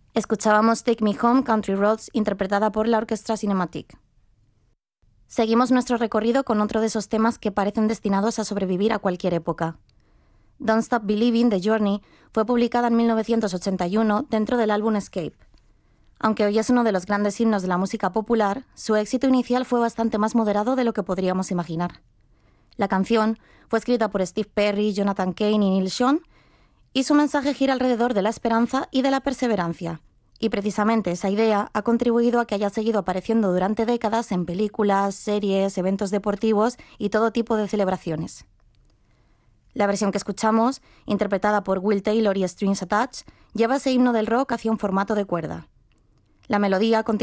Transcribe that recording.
Escuchábamos Take Me Home, Country Roads, interpretada por la Orquestra Cinematique. Seguimos nuestro recorrido con otro de esos temas que parecen destinados a sobrevivir a cualquier época. Don't Stop Believing, de Journey, fue publicada en 1981 dentro del álbum Escape. Aunque hoy es uno de los grandes himnos de la música popular, su éxito inicial fue bastante más moderado de lo que podríamos imaginar. La canción fue escrita por Steve Perry, Jonathan Cain y Neil Schon, y su mensaje gira alrededor de la esperanza y de la perseverancia. Y precisamente esa idea ha contribuido a que haya seguido apareciendo durante décadas en películas, series, eventos deportivos y todo tipo de celebraciones. La versión que escuchamos, interpretada por Will Taylor y Strings Attached, lleva ese himno del rock hacia un formato de cuerda. La melodía